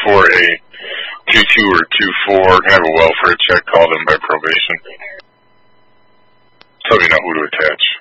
for a 2-2 or 2-4. Can I have a welfare check called in by probation? Tell me not who to attach.